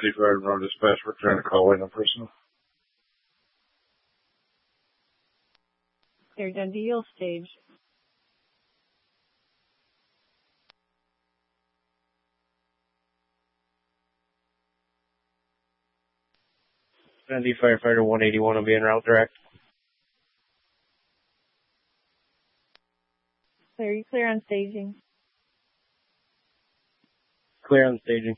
Fire Road Dispatch. We're trying to call in a person. They're Dundee, you'll stage. Dundee Firefighter 181 will be en route direct. Clear, you clear on staging. Clear on staging.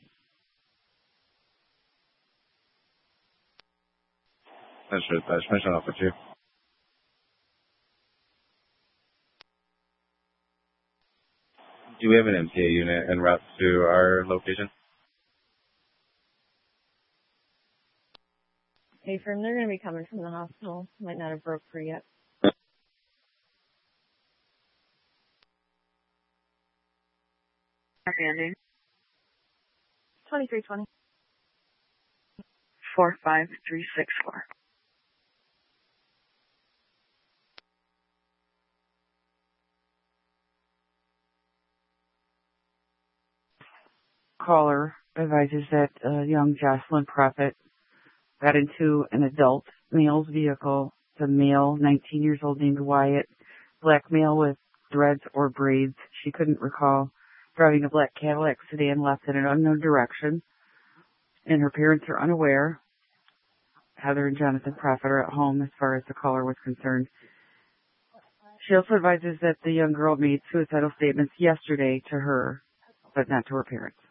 That's right, mission off with you. Do we have an MTA unit en route to our location? Hey, firm, they're going to be coming from the hospital. Might not have broke free yet. Ending. 2320. 45364. Caller advises that young Jocelyn Prophet got into an adult male's vehicle. The male, 19 years old, named Wyatt. Black male with dreads or braids. She couldn't recall. Driving a black Cadillac sedan left in an unknown direction. And her parents are unaware. Heather and Jonathan Prophet are at home as far as the caller was concerned. She also advises that the young girl made suicidal statements yesterday to her, but not to her parents.